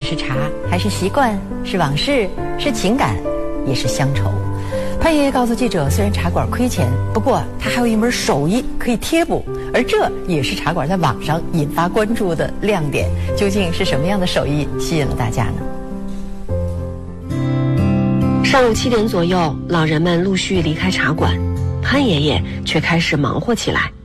是茶，还是习惯，是往事，是情感，也是乡愁。潘爷爷告诉记者，虽然茶馆亏钱，不过他还有一门手艺可以贴补，而这也是茶馆在网上引发关注的亮点。究竟是什么样的手艺吸引了大家呢？ 上午7点左右，老人们陆续离开茶馆，潘爷爷却开始忙活起来。